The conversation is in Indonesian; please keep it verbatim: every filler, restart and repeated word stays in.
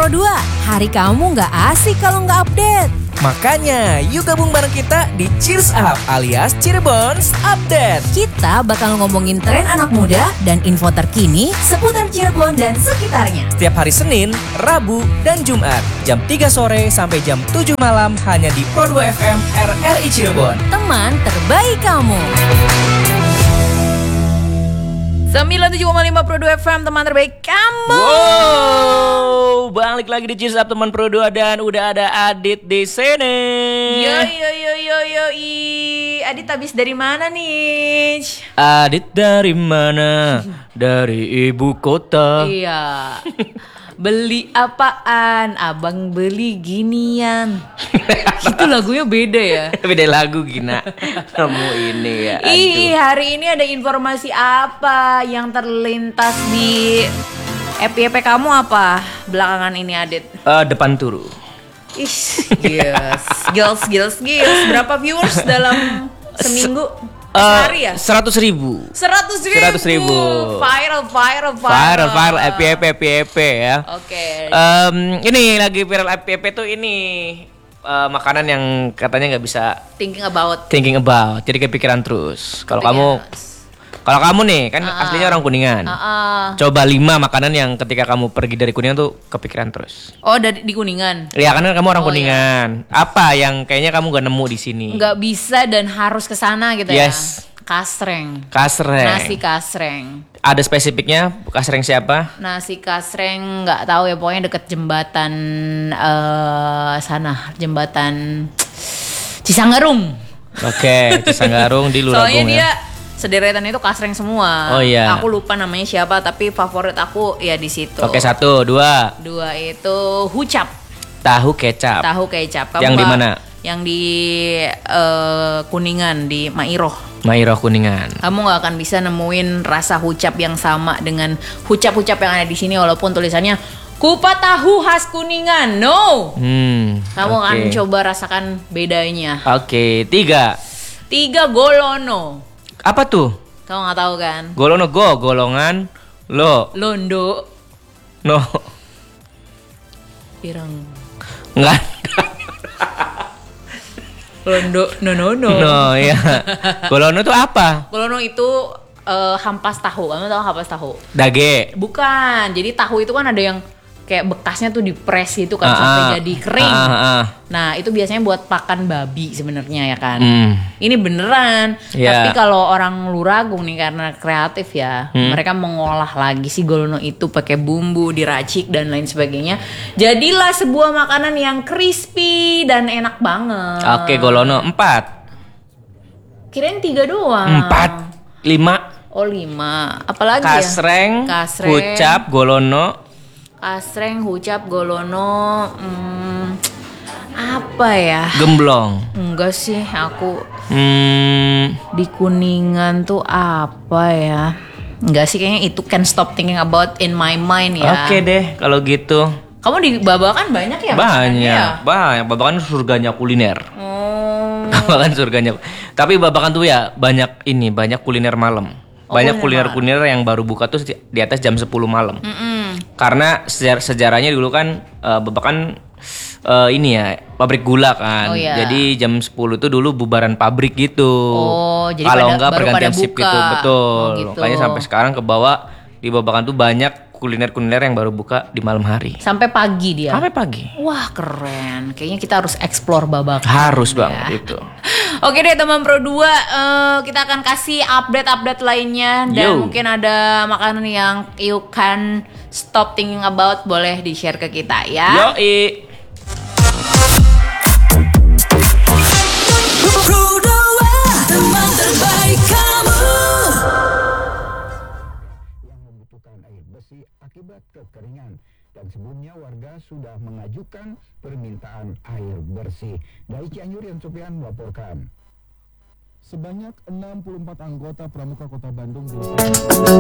Pro dua, hari kamu nggak asik kalau nggak update. Makanya, yuk gabung bareng kita di Cheers Up alias Cirebons Update. Kita bakal ngomongin tren anak muda dan info terkini seputar Cirebon dan sekitarnya. Setiap hari Senin, Rabu, dan Jumat, jam tiga sore sampai jam tujuh malam hanya di Pro dua F M R R I Cirebon. Teman terbaik kamu. sembilan puluh tujuh koma lima Pro dua F M, teman terbaik kamu. Wow, balik lagi di Cheers Up teman Pro dua dan udah ada Adit di sini. Yo yo yo yo yo i. Adit habis dari mana nih? Adit dari mana? Dari ibu kota. Iya. Beli apaan? Abang beli ginian. Itu lagunya beda ya. Beda lagu Gina. Kamu ini ya. Aduh. Ih, hari ini ada informasi apa yang terlintas di F Y P kamu apa belakangan ini, Adit? Uh, depan turu. Ih, yes. Girls, girls, girls. Berapa viewers dalam seminggu? Sehari ya? Seratus ribu. Seratus ribu. Seratus ribu. Viral, viral, viral. Viral, viral. F Y P, F Y P ya. Oke. Okay. Um, ini lagi viral F Y P tuh ini uh, makanan yang katanya nggak bisa Thinking about. thinking about. Jadi kepikiran terus. Kalau kamu, kalau kamu nih kan Uh-uh. aslinya orang Kuningan. Uh-uh. Coba lima makanan yang ketika kamu pergi dari Kuningan tuh kepikiran terus. Oh, dari di Kuningan. Iya, karena kamu orang Oh, Kuningan. Apa yang kayaknya kamu gak nemu di sini? Nggak bisa dan harus ke sana gitu Yes. ya. Kasreng. Kasreng. Nasi kasreng. Ada spesifiknya kasreng siapa? Nasi kasreng nggak tahu ya, pokoknya deket jembatan uh, sana, jembatan Cisanggarung. Oke, Cisanggarung di Luragung. Soalnya ya. dia sederetan itu kasreng semua. Oh iya. Aku lupa namanya siapa, tapi favorit aku ya di situ. Oke, satu, dua. Dua itu hucap. Tahu kecap. Tahu kecap. Kamu Yang di nggak- mana? Yang di uh, Kuningan, di Mairoh. Mairoh Kuningan. Kamu nggak akan bisa nemuin rasa hucap yang sama dengan hucap-hucap yang ada di sini, walaupun tulisannya kupat tahu khas Kuningan. No. Hmm. Kamu oke. akan coba rasakan bedanya. Oke, tiga. Tiga golono. Apa tuh? Kamu nggak tahu kan? Golono go, golongan lo. Londo. No. Pirang. Enggak. Londo. No no no. No, ya. Golono tuh apa? Golono itu eh, hampas tahu. Kamu tahu hampas tahu? Dage. Bukan. Jadi tahu itu kan ada yang kayak bekasnya tuh dipres gitu kan Ah, sampai ah. jadi kering. Ah, ah, ah. Nah, itu biasanya buat pakan babi sebenarnya ya kan. Hmm. Ini beneran. Ya. Tapi kalau orang Luragung nih karena kreatif ya, Hmm. mereka mengolah lagi si golono itu pakai bumbu, diracik dan lain sebagainya. Jadilah sebuah makanan yang crispy dan enak banget. Oke, golono empat. Kirain tiga doang. Empat. Lima. Oh, lima. Apalagi Kasreng, ya? Kasreng. hucap, golono. Kasreng, hucap, golono. Hmm, apa ya? Gemblong. Enggak sih, aku Hmm, di Kuningan tuh apa ya? Enggak sih, kayaknya itu Can't Stop Thinking About in My Mind ya. Oke deh kalau gitu. Kamu di Babakan banyak ya? makanannya ya? Banyak, banyak. Babakan surganya kuliner. Oh. Babakan surganya. Tapi Babakan tuh ya banyak ini, banyak kuliner malam. Oh, Banyak kuliner kuliner-kuliner yang baru buka tuh di atas jam sepuluh malam. Mm-mm. Karena sejar- sejarahnya dulu kan uh, Babakan uh, ini ya pabrik gula kan. Oh, iya. Jadi jam sepuluh tuh dulu bubaran pabrik gitu. Oh, jadi kalau pada- enggak baru pergantian pada shift buka. gitu. Betul. Oh, gitu. Makanya sampai sekarang ke bawah di Babakan tuh banyak kuliner-kuliner yang baru buka di malam hari. Sampai pagi dia. Sampai pagi. Wah, keren. Kayaknya kita harus explore Babakan. Harus ya. banget itu. Oke deh teman Pro dua, eh, kita akan kasih update-update lainnya. Dan Yo. mungkin ada makanan yang you can stop thinking about, boleh di-share ke kita ya. Yoi. Pro dua, teman terbaik kamu. Yang membutuhkan air bersih akibat kekeringan, dan sebelumnya warga sudah mengajukan permintaan air bersih. Dari Cianjur, yang Sofian melaporkan. Sebanyak enam puluh empat anggota Pramuka Kota Bandung